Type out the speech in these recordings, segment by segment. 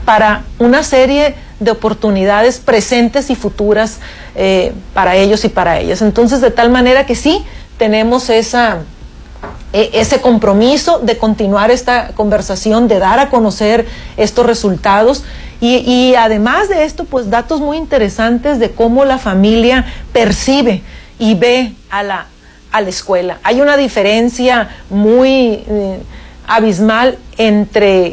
para una serie de oportunidades presentes y futuras para ellos y para ellas. Entonces, de tal manera que sí, tenemos ese compromiso de continuar esta conversación, de dar a conocer estos resultados y además de esto, pues datos muy interesantes de cómo la familia percibe y ve a la escuela. Hay una diferencia muy abismal entre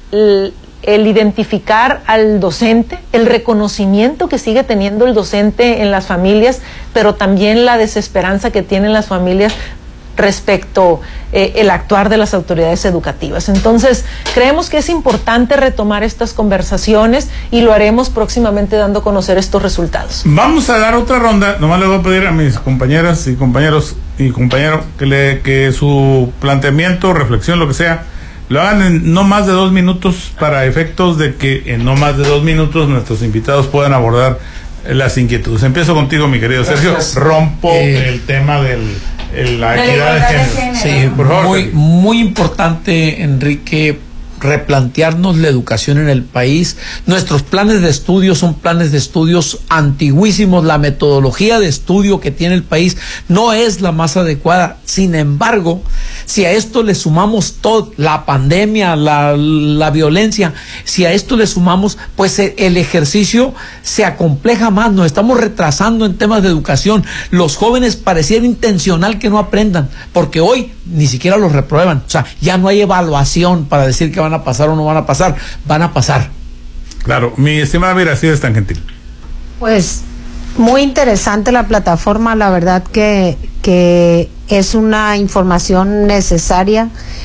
el identificar al docente, el reconocimiento que sigue teniendo el docente en las familias, pero también la desesperanza que tienen las familias respecto el actuar de las autoridades educativas. Entonces, creemos que es importante retomar estas conversaciones y lo haremos próximamente dando a conocer estos resultados. Vamos a dar otra ronda. Nomás le voy a pedir a mis compañeras y compañeros y compañeros que su planteamiento, reflexión, lo que sea, lo hagan en no más de 2 minutos para efectos de que en no más de 2 minutos nuestros invitados puedan abordar las inquietudes. Empiezo contigo, mi querido Sergio. Rompo el tema de la equidad de género. Sí, por favor. Muy importante, Enrique, replantearnos la educación en el país. Nuestros planes de estudio son planes de estudios antiguísimos. La metodología de estudio que tiene el país no es la más adecuada. Sin embargo, si a esto le sumamos todo, la pandemia, la violencia, si a esto le sumamos, pues el ejercicio se acompleja más. Nos estamos retrasando en temas de educación. Los jóvenes pareciera intencional que no aprendan, porque hoy ni siquiera los reprueban. O sea, ya no hay evaluación para decir que van a pasar o no van a pasar. Van a pasar. Claro. Mi estimada Mira, si eres tan gentil. Pues muy interesante la plataforma, la verdad que es una información necesaria.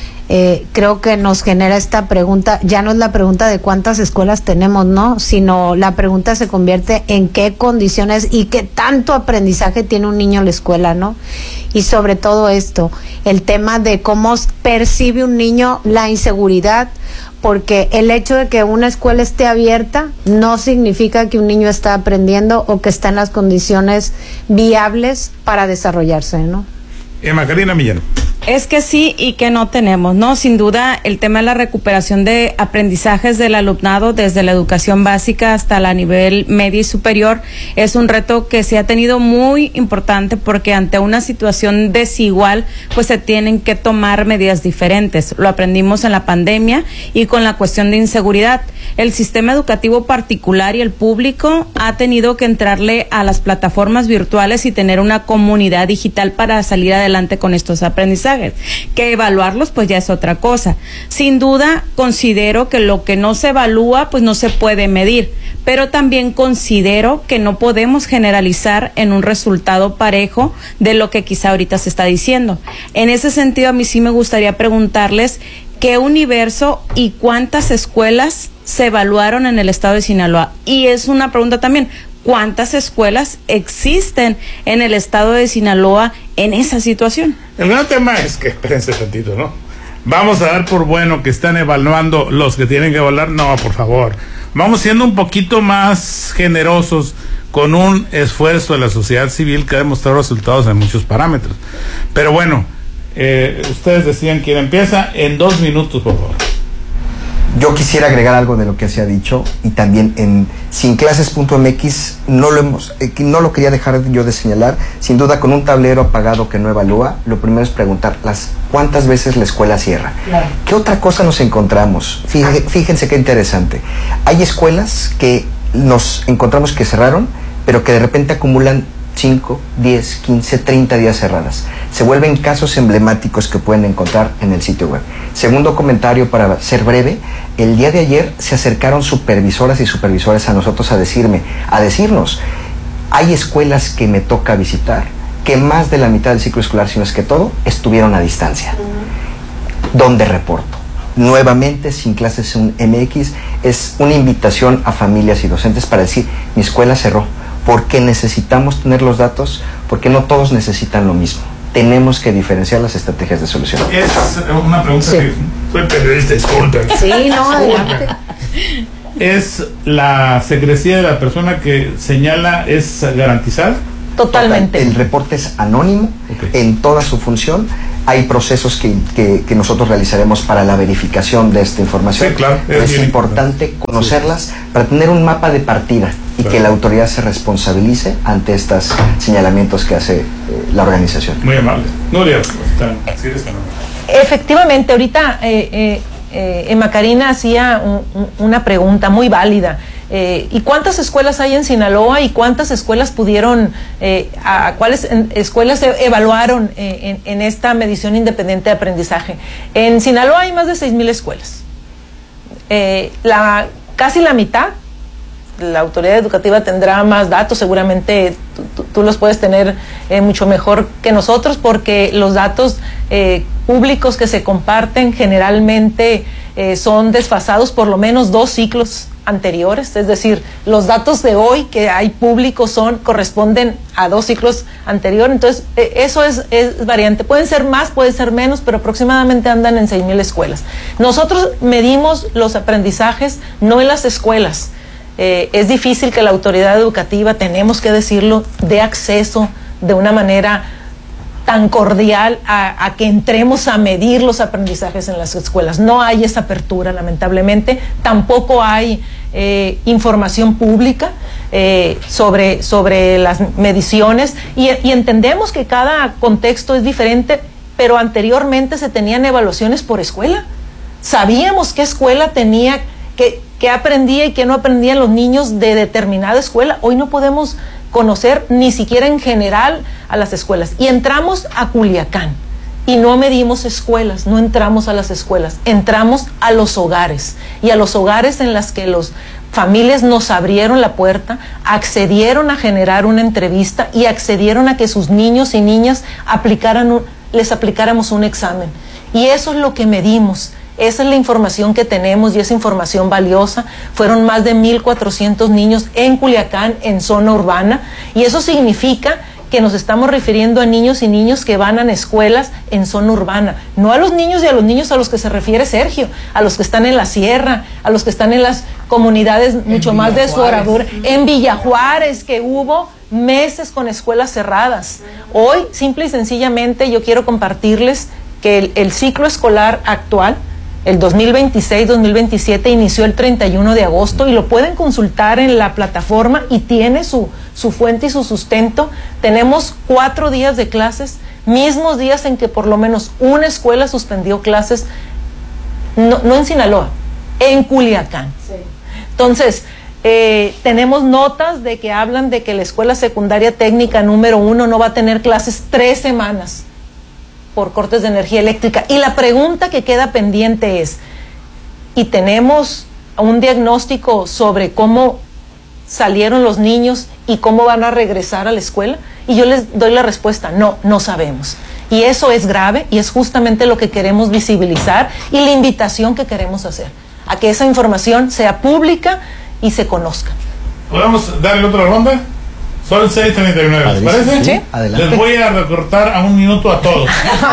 Creo que nos genera esta pregunta, ya no es la pregunta de cuántas escuelas tenemos, ¿no? Sino la pregunta se convierte en qué condiciones y qué tanto aprendizaje tiene un niño en la escuela, ¿no? Y sobre todo esto, el tema de cómo percibe un niño la inseguridad, porque el hecho de que una escuela esté abierta no significa que un niño está aprendiendo o que está en las condiciones viables para desarrollarse, ¿no? Emma Karina Millán. Es que sí y que no tenemos, ¿no? Sin duda, el tema de la recuperación de aprendizajes del alumnado desde la educación básica hasta la nivel medio y superior es un reto que se ha tenido muy importante porque ante una situación desigual, pues se tienen que tomar medidas diferentes. Lo aprendimos en la pandemia y con la cuestión de inseguridad. El sistema educativo particular y el público ha tenido que entrarle a las plataformas virtuales y tener una comunidad digital para salir adelante con estos aprendizajes. Que evaluarlos pues ya es otra cosa. Sin duda considero que lo que no se evalúa pues no se puede medir, pero también considero que no podemos generalizar en un resultado parejo de lo que quizá ahorita se está diciendo. En ese sentido a mí sí me gustaría preguntarles qué universo y cuántas escuelas se evaluaron en el estado de Sinaloa, y es una pregunta también, ¿cuántas escuelas existen en el estado de Sinaloa en esa situación? El gran tema es que, espérense tantito, ¿no? Vamos a dar por bueno que están evaluando los que tienen que evaluar. No, por favor. Vamos siendo un poquito más generosos con un esfuerzo de la sociedad civil que ha demostrado resultados en muchos parámetros. Pero bueno, ustedes decían quién empieza. En 2 minutos, por favor. Yo quisiera agregar algo de lo que se ha dicho, y también en sinclases.mx no lo quería dejar yo de señalar. Sin duda, con un tablero apagado que no evalúa, lo primero es preguntar cuántas veces la escuela cierra. Claro. ¿Qué otra cosa nos encontramos? Fíjense qué interesante. Hay escuelas que nos encontramos que cerraron, pero que de repente acumulan 5, 10, 15, 30 días cerradas. Se vuelven casos emblemáticos que pueden encontrar en el sitio web. Segundo comentario, para ser breve, el día de ayer se acercaron supervisoras y supervisores a nosotros a decirnos, hay escuelas que me toca visitar que más de la mitad del ciclo escolar, si no es que todo, estuvieron a distancia. ¿Dónde reporto? Nuevamente, Sin Clases MX es una invitación a familias y docentes para decir, mi escuela cerró. Porque necesitamos tener los datos, porque no todos necesitan lo mismo. Tenemos que diferenciar las estrategias de solución. Es una pregunta que soy periodista, disculpen. Sí, no, adelante. ¿Es la secrecía de la persona que señala es garantizada? Totalmente. El reporte es anónimo, okay, en toda su función. Hay procesos que nosotros realizaremos para la verificación de esta información. Sí, claro, es importante conocerlas para tener un mapa de partida y que la autoridad se responsabilice ante estos señalamientos que hace la organización. Muy amable. Nuria, efectivamente, ahorita Emma Karina hacía una pregunta muy válida. ¿Y cuántas escuelas hay en Sinaloa y cuántas escuelas pudieron, a cuáles escuelas se evaluaron en esta medición independiente de aprendizaje? En Sinaloa hay más de 6,000 escuelas. Casi la mitad, la autoridad educativa tendrá más datos, seguramente tú los puedes tener mucho mejor que nosotros, porque los datos públicos que se comparten generalmente son desfasados por lo menos 2 ciclos anteriores, es decir, los datos de hoy que hay públicos corresponden a 2 ciclos anteriores, entonces eso es variante, pueden ser más, puede ser menos, pero aproximadamente andan en 6,000 escuelas. Nosotros medimos los aprendizajes no en las escuelas. Es difícil que la autoridad educativa, tenemos que decirlo, dé acceso de una manera tan cordial a que entremos a medir los aprendizajes en las escuelas. No hay esa apertura, lamentablemente. Tampoco hay información pública sobre las mediciones y entendemos que cada contexto es diferente, pero anteriormente se tenían evaluaciones por escuela. Sabíamos qué escuela tenía, qué aprendía y qué no aprendían los niños de determinada escuela. Hoy no podemos conocer ni siquiera en general a las escuelas. Y entramos a Culiacán y no medimos escuelas, no entramos a las escuelas, entramos a los hogares, y a los hogares en las que los familias nos abrieron la puerta, accedieron a generar una entrevista y accedieron a que sus niños y niñas les aplicáramos un examen. Y eso es lo que medimos. Esa es la información que tenemos y es información valiosa. Fueron más de 1,400 niños en Culiacán, en zona urbana, y eso significa que nos estamos refiriendo a niños y niñas que van a escuelas en zona urbana, no a los niños y a los niños a los que se refiere Sergio, a los que están en la sierra, a los que están en las comunidades mucho más desfavoradas, en Villa Juárez, que hubo meses con escuelas cerradas. Hoy, simple y sencillamente, yo quiero compartirles que el ciclo escolar actual, el 2026-2027, inició el 31 de agosto y lo pueden consultar en la plataforma y tiene su fuente y su sustento. Tenemos 4 días de clases, mismos días en que por lo menos una escuela suspendió clases, no en Sinaloa, en Culiacán. Sí. Entonces, tenemos notas de que hablan de que la escuela secundaria técnica número 1 no va a tener clases 3 semanas. Por cortes de energía eléctrica. Y la pregunta que queda pendiente es, ¿y tenemos un diagnóstico sobre cómo salieron los niños y cómo van a regresar a la escuela? Y yo les doy la respuesta, no sabemos. Y eso es grave y es justamente lo que queremos visibilizar y la invitación que queremos hacer, a que esa información sea pública y se conozca. ¿Podemos darle otra ronda? Son 6:39, ¿les parece? Sí. Adelante. Les voy a recortar a 1 minuto a todos.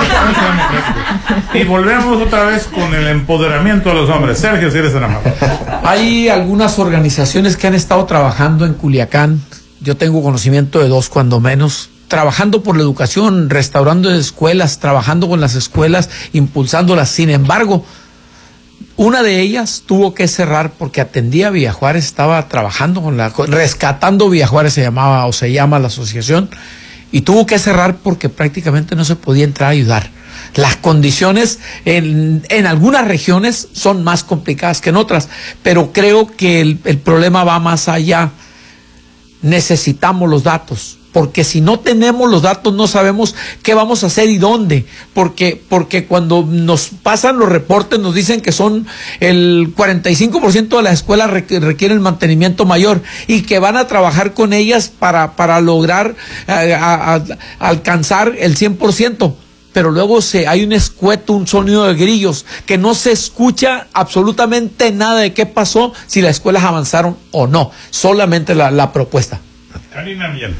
Y volvemos otra vez con el empoderamiento de los hombres. Sergio, si eres tan amable. Hay algunas organizaciones que han estado trabajando en Culiacán. Yo tengo conocimiento de 2 cuando menos, trabajando por la educación, restaurando escuelas, trabajando con las escuelas, impulsándolas. Sin embargo, una de ellas tuvo que cerrar porque atendía a Villa Juárez, estaba trabajando rescatando Villa Juárez, se llama la asociación, y tuvo que cerrar porque prácticamente no se podía entrar a ayudar. Las condiciones en algunas regiones son más complicadas que en otras, pero creo que el problema va más allá. Necesitamos los datos, porque si no tenemos los datos no sabemos qué vamos a hacer y dónde, porque cuando nos pasan los reportes nos dicen que son el 45% de las escuelas requieren mantenimiento mayor y que van a trabajar con ellas para lograr alcanzar el 100%. Pero luego hay un escueto, un sonido de grillos, que no se escucha absolutamente nada de qué pasó, si las escuelas avanzaron o no, solamente la propuesta. Karina Millán.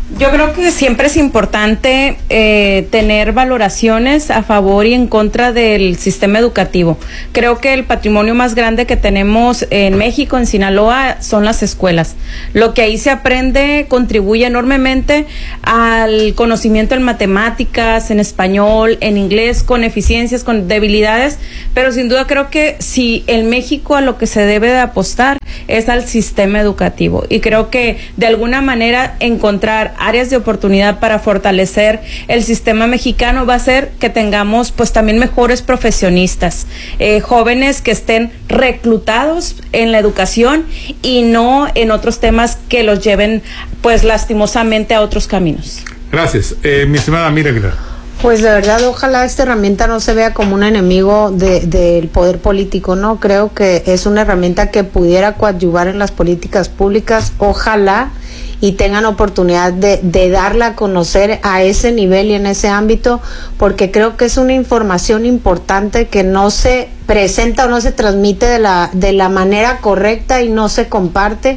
Yo creo que siempre es importante tener valoraciones a favor y en contra del sistema educativo. Creo que el patrimonio más grande que tenemos en México, en Sinaloa, son las escuelas. Lo que ahí se aprende contribuye enormemente al conocimiento en matemáticas, en español, en inglés, con eficiencias, con debilidades, pero sin duda creo que si en México a lo que se debe de apostar es al sistema educativo, y creo que de alguna manera encontrar áreas de oportunidad para fortalecer el sistema mexicano va a hacer que tengamos pues también mejores profesionistas, jóvenes que estén reclutados en la educación y no en otros temas que los lleven pues lastimosamente a otros caminos. Gracias. Mi estimada Mira Aguilar. Pues de verdad, ojalá esta herramienta no se vea como un enemigo del poder político, ¿no? Creo que es una herramienta que pudiera coadyuvar en las políticas públicas, ojalá y tengan oportunidad de darla a conocer a ese nivel y en ese ámbito, porque creo que es una información importante que no se presenta o no se transmite de la manera correcta y no se comparte,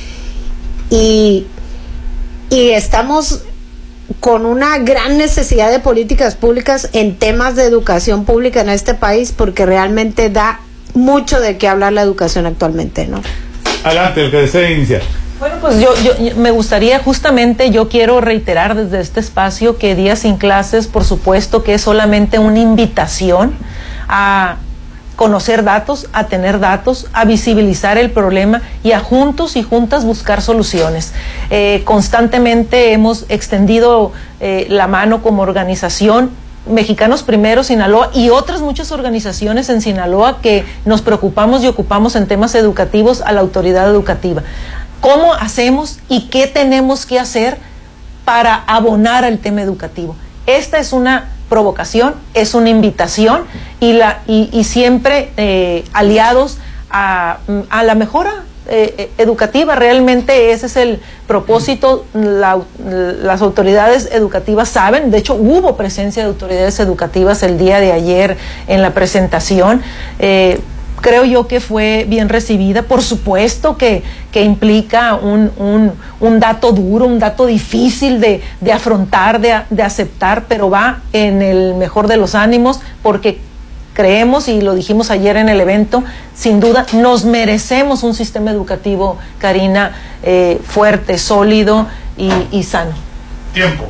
y estamos con una gran necesidad de políticas públicas en temas de educación pública en este país, porque realmente da mucho de qué hablar la educación actualmente, ¿no? Adelante, el que desee iniciar. Bueno, pues yo me gustaría, justamente, yo quiero reiterar desde este espacio que Días sin Clases, por supuesto que es solamente una invitación a conocer datos, a tener datos, a visibilizar el problema y a juntos y juntas buscar soluciones. Constantemente hemos extendido la mano como organización, Mexicanos Primero Sinaloa y otras muchas organizaciones en Sinaloa que nos preocupamos y ocupamos en temas educativos a la autoridad educativa. ¿Cómo hacemos y qué tenemos que hacer para abonar al tema educativo? Esta es una provocación, es una invitación y siempre aliados a la mejora educativa. Realmente ese es el propósito. Las autoridades educativas saben, de hecho hubo presencia de autoridades educativas el día de ayer en la presentación. Creo yo que fue bien recibida. Por supuesto que implica un dato duro, un dato difícil de afrontar, de aceptar, pero va en el mejor de los ánimos, porque creemos, y lo dijimos ayer en el evento, sin duda nos merecemos un sistema educativo, Karina, fuerte, sólido y sano. Tiempo.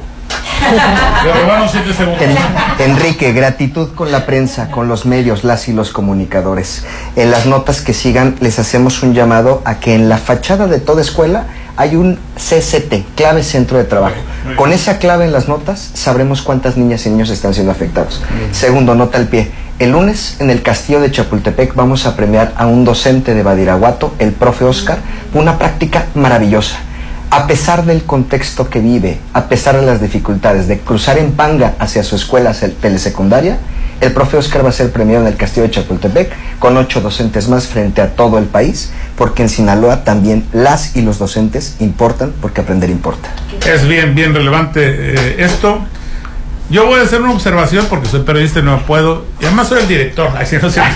Enrique, gratitud con la prensa, con los medios, las y los comunicadores. En las notas que sigan les hacemos un llamado a que en la fachada de toda escuela hay un CCT, clave centro de trabajo. Con esa clave en las notas sabremos cuántas niñas y niños están siendo afectados. Segundo, nota al pie. El lunes en el Castillo de Chapultepec vamos a premiar a un docente de Badiraguato, el profe Oscar, una práctica maravillosa. A pesar del contexto que vive, a pesar de las dificultades de cruzar en panga hacia su escuela telesecundaria, el profe Oscar va a ser premiado en el Castillo de Chapultepec con 8 docentes más frente a todo el país, porque en Sinaloa también las y los docentes importan, porque aprender importa. Es bien relevante esto. Yo voy a hacer una observación porque soy periodista y no puedo, y además soy el director. Ay, si no sé.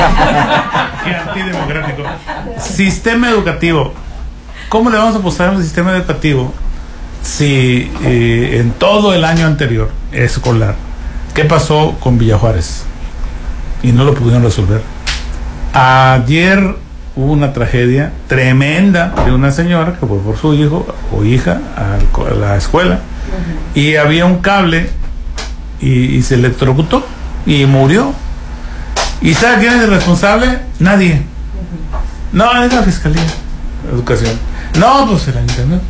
Qué antidemocrático. Sistema educativo. ¿Cómo le vamos a apostar a un sistema educativo si en todo el año anterior escolar, qué pasó con Villa Juárez? Y no lo pudieron resolver. Ayer hubo una tragedia tremenda de una señora que fue por su hijo o hija a la escuela, y había un cable y se electrocutó y murió. ¿Y sabe quién es el responsable? Nadie. No, es la Fiscalía de Educación. No, pues el Ayuntamiento.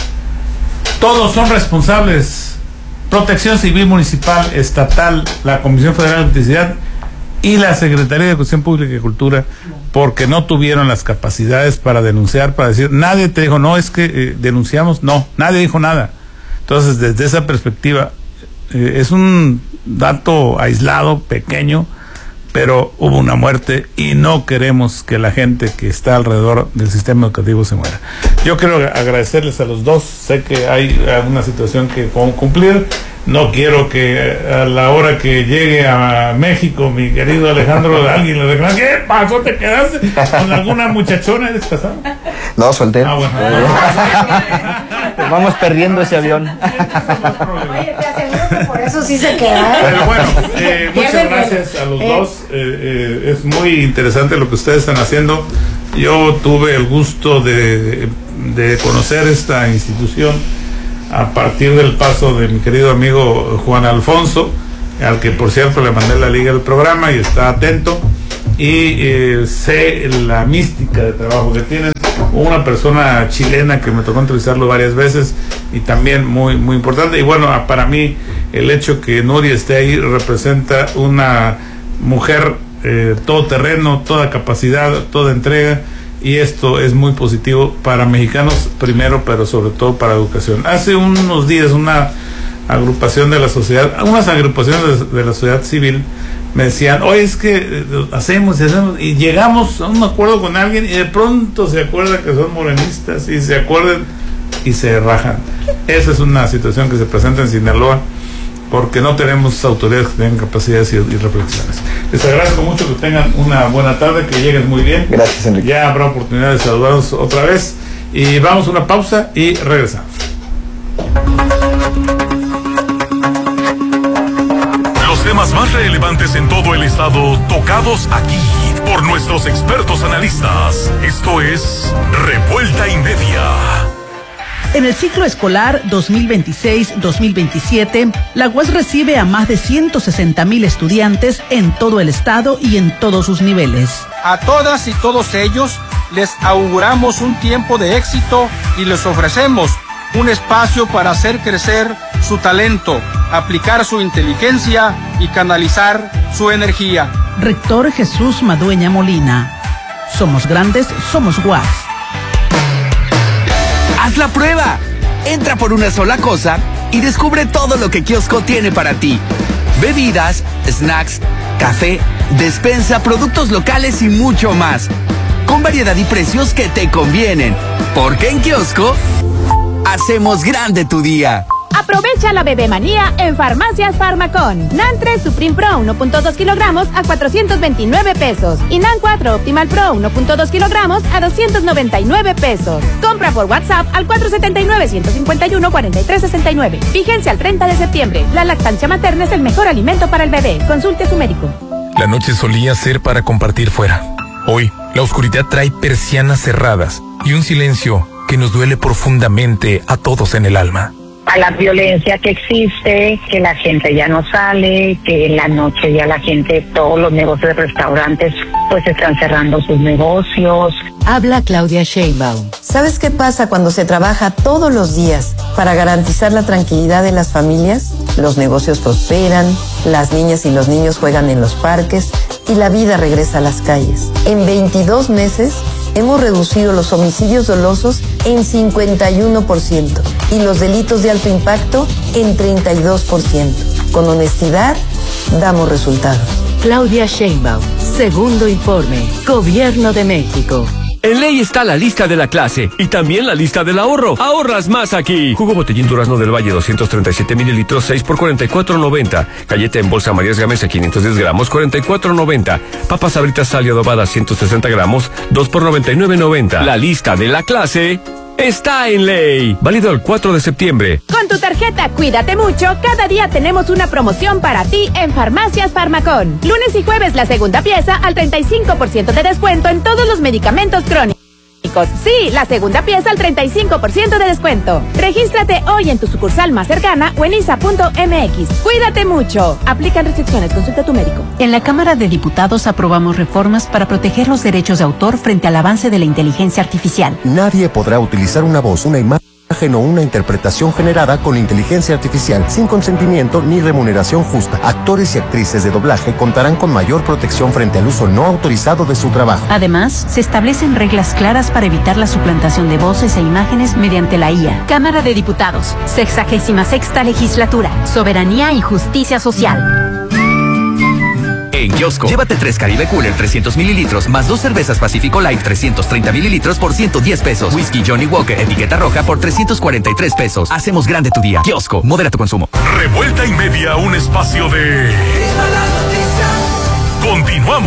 Todos son responsables. Protección Civil Municipal, Estatal, la Comisión Federal de Electricidad y la Secretaría de Educación Pública y Cultura, porque no tuvieron las capacidades para denunciar, para decir. Nadie te dijo, no, es que denunciamos. No, nadie dijo nada. Entonces, desde esa perspectiva, es un dato aislado, pequeño, pero hubo una muerte y no queremos que la gente que está alrededor del sistema educativo se muera. Yo quiero agradecerles a los dos. Sé que hay alguna situación que cumplir. No quiero que a la hora que llegue a México, mi querido Alejandro, alguien le reclame, ¿qué pasó? ¿Te quedaste con alguna muchachona? ¿Eres casado? No, soltero. Ah, bueno. Vamos perdiendo ese avión. Oye, te aseguro que por eso sí se queda. Pero bueno, muchas gracias a los dos. Es muy interesante lo que ustedes están haciendo. Yo tuve el gusto de conocer esta institución a partir del paso de mi querido amigo Juan Alfonso, al que por cierto le mandé la liga del programa y está atento, y sé la mística de trabajo que tienen. Una persona chilena que me tocó entrevistarlo varias veces y también muy muy importante. Y bueno, para mí el hecho que Nuria esté ahí representa una mujer todoterreno, toda capacidad, toda entrega, y esto es muy positivo para mexicanos primero, pero sobre todo para educación. Hace unos días una agrupación de la sociedad, unas agrupaciones de la sociedad civil me decían, oye, es que hacemos y llegamos a un acuerdo con alguien y de pronto se acuerdan que son morenistas y se acuerdan y se rajan. Esa es una situación que se presenta en Sinaloa porque no tenemos autoridades que tengan capacidades y reflexiones. Les agradezco mucho, que tengan una buena tarde, que lleguen muy bien. Gracias, Enrique. Ya habrá oportunidad de saludarnos otra vez y vamos a una pausa y regresamos. Los temas más relevantes en todo el estado, tocados aquí por nuestros expertos analistas. Esto es Revuelta y Media. En el ciclo escolar 2026-2027, la UAS recibe a más de 160,000 estudiantes en todo el estado y en todos sus niveles. A todas y todos ellos les auguramos un tiempo de éxito y les ofrecemos un espacio para hacer crecer su talento, aplicar su inteligencia y canalizar su energía. Rector Jesús Madueña Molina. Somos grandes, somos UAS. ¡Haz la prueba! Entra por una sola cosa y descubre todo lo que Kiosco tiene para ti. Bebidas, snacks, café, despensa, productos locales y mucho más. Con variedad y precios que te convienen. Porque en Kiosco hacemos grande tu día. Aprovecha la bebemanía en Farmacias Farmacon. NAN 3 Supreme Pro 1.2 kilogramos a 429 pesos. Y NAN 4 Optimal Pro 1.2 kilogramos a 299 pesos. Compra por WhatsApp al 479-151-4369. Vigencia al 30 de septiembre. La lactancia materna es el mejor alimento para el bebé. Consulte a su médico. La noche solía ser para compartir fuera. Hoy, la oscuridad trae persianas cerradas y un silencio que nos duele profundamente a todos en el alma. A la violencia que existe, que la gente ya no sale, que en la noche ya la gente, todos los negocios de restaurantes pues están cerrando sus negocios. Habla Claudia Sheinbaum. ¿Sabes qué pasa cuando se trabaja todos los días para garantizar la tranquilidad de las familias? Los negocios prosperan, las niñas y los niños juegan en los parques y la vida regresa a las calles. En 22 meses hemos reducido los homicidios dolosos en 51% y los delitos de alto impacto en 32%. Con honestidad, damos resultados. Claudia Sheinbaum, segundo informe, Gobierno de México. En Ley está la lista de la clase y también la lista del ahorro. Ahorras más aquí. Jugo Botellín Durazno del Valle 237 mililitros 6 por 44.90. Galleta en bolsa Marías Gamesa 510 gramos 44.90. Papas Sabritas Sal y Adobada 160 gramos 2 por 99.90. La lista de la clase está en Ley. Válido el 4 de septiembre. Con tu tarjeta Cuídate Mucho, cada día tenemos una promoción para ti en Farmacias Farmacon. Lunes y jueves la segunda pieza al 35% de descuento en todos los medicamentos crónicos. Sí, la segunda pieza al 35% de descuento. Regístrate hoy en tu sucursal más cercana o en isa.mx. Cuídate mucho. Aplican restricciones. Consulta a tu médico. En la Cámara de Diputados aprobamos reformas para proteger los derechos de autor frente al avance de la inteligencia artificial. Nadie podrá utilizar una voz, una imagen o una interpretación generada con inteligencia artificial sin consentimiento ni remuneración justa. Actores y actrices de doblaje contarán con mayor protección frente al uso no autorizado de su trabajo. Además, se establecen reglas claras para evitar la suplantación de voces e imágenes mediante la IA. Cámara de Diputados, 66ª Legislatura, Soberanía y Justicia Social. En kiosco, llévate 3 Caribe Cooler 300 mililitros más 2 cervezas Pacífico Light 330 mililitros por 110 pesos. Whisky Johnny Walker etiqueta roja por 343 pesos. Hacemos grande tu día. Kiosco, modera tu consumo. Revuelta y media, un espacio de... Continuamos.